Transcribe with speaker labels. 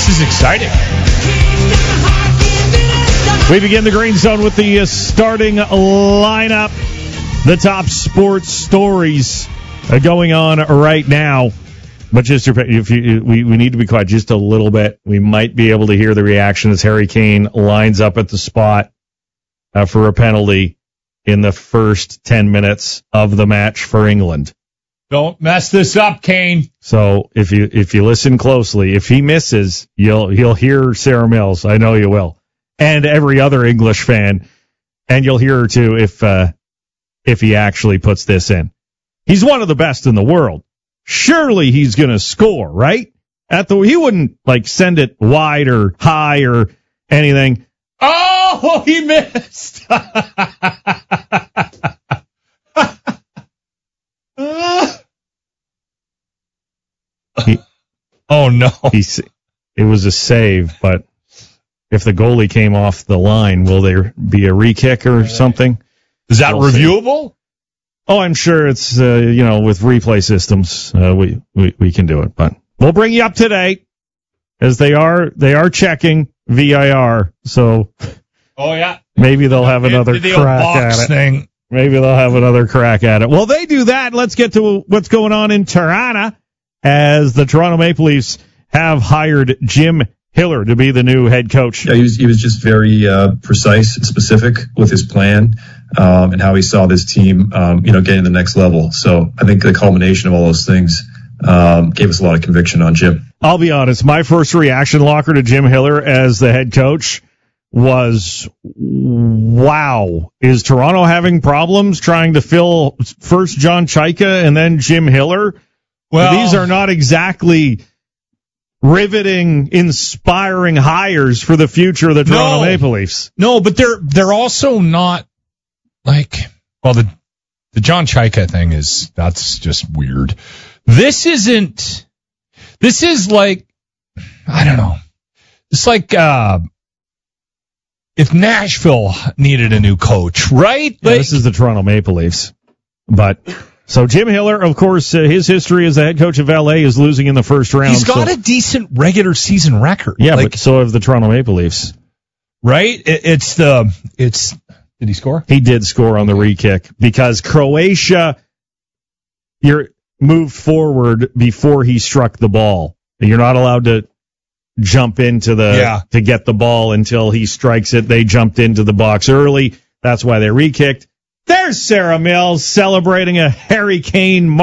Speaker 1: This is exciting.
Speaker 2: We begin the Green Zone with the starting lineup. The top sports stories going on right now. But just we need to be quiet just a little bit. We might be able to hear the reaction as Harry Kane lines up at the spot for a penalty in the first 10 minutes of the match for England.
Speaker 1: Don't mess this up, Kane.
Speaker 2: So if you listen closely, if he misses, you'll hear Sarah Mills. I know you will. And every other English fan, and you'll hear her too if he actually puts this in. He's one of the best in the world. Surely he's going to score, right? He wouldn't send it wide or high or anything.
Speaker 1: Oh, he missed. Oh no! It
Speaker 2: was a save, but. If the goalie came off the line, will there be a re-kick or something?
Speaker 1: Is that reviewable?
Speaker 2: Oh, I'm sure it's, with replay systems, we can do it. But we'll bring you up to date as they are checking VIR. So,
Speaker 1: oh yeah,
Speaker 2: maybe they'll have another crack at it. Maybe they'll have another crack at it. Well, they do that. Let's get to what's going on in Tirana as the Toronto Maple Leafs have hired Jim Hiller to be the new head coach.
Speaker 3: Yeah, he was just very precise and specific with his plan and how he saw this team, getting to the next level. So I think the culmination of all those things gave us a lot of conviction on Jim.
Speaker 2: I'll be honest. My first reaction, Locker, to Jim Hiller as the head coach was, wow, is Toronto having problems trying to fill first John Chayka and then Jim Hiller? Well, these are not exactly riveting, inspiring hires for the future of the Toronto Maple Leafs.
Speaker 1: No, but they're also not the John Chayka thing that's just weird. This is I don't know. It's like if Nashville needed a new coach, right?
Speaker 2: Yeah, this is the Toronto Maple Leafs. But so Jim Hiller, of course, his history as the head coach of LA is losing in the first round.
Speaker 1: He's got a decent regular season record.
Speaker 2: Yeah, but so have the Toronto Maple Leafs.
Speaker 1: Right? Did he score?
Speaker 2: He did score on the re-kick because Croatia moved forward before he struck the ball. You're not allowed to jump into to get the ball until he strikes it. They jumped into the box early. That's why they re-kicked. There's Sarah Mills celebrating a Harry Kane